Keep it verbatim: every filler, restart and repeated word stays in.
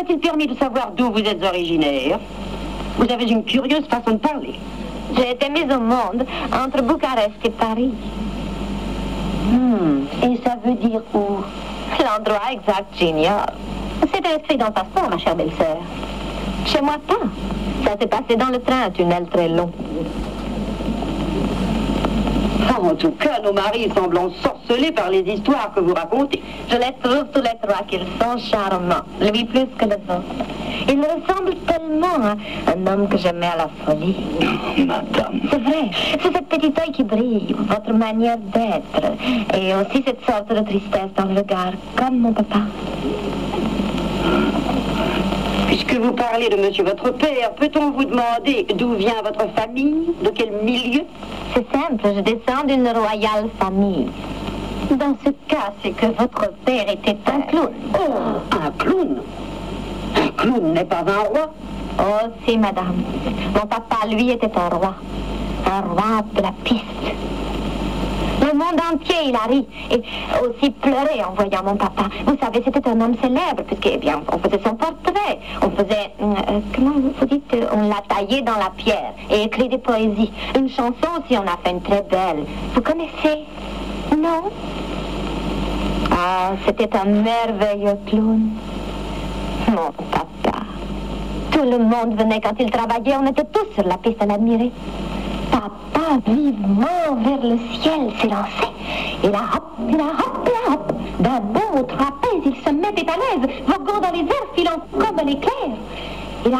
a-t-il permis de savoir d'où vous êtes originaire? Vous avez une curieuse façon de parler. J'ai été mise au monde entre Bucarest et Paris. Hmm. Et ça veut dire où? L'endroit exact, j'ignore. C'est inscrit dans le passeport, ma chère belle-sœur. Chez moi, pas. Ça s'est passé dans le train, un tunnel très long. En tout cas, nos maris semblent ensorcelés par les histoires que vous racontez. Je les trouve tous les trois qu'ils sont charmants, lui plus que les autres. Il me ressemble tellement à un homme que j'aimais à la folie. Madame. C'est vrai, c'est cette petite œil qui brille, votre manière d'être, et aussi cette sorte de tristesse dans le regard, comme mon papa. Puisque vous parlez de monsieur votre père, peut-on vous demander d'où vient votre famille? De quel milieu? C'est simple, je descends d'une royale famille. Dans ce cas, c'est que votre père était un clown. Oh, un clown? Un clown n'est pas un roi? Oh, si, madame. Mon papa, lui, était un roi. Un roi de la piste. Le monde entier, il a ri et aussi pleuré en voyant mon papa. Vous savez, c'était un homme célèbre, puisque, eh bien, on faisait son portrait. On faisait, euh, comment vous dites, on l'a taillé dans la pierre et écrit des poésies. Une chanson aussi, on a fait une très belle. Vous connaissez? Non? Ah, c'était un merveilleux clown. Mon papa. Tout le monde venait quand il travaillait, on était tous sur la piste à l'admirer. Papa, vivement vers le ciel, s'est lancé. Et là, hop, et là, hop, et là, hop. D'un beau trapèze, il se mettait à l'aise, voguant dans les airs, filant comme un éclair.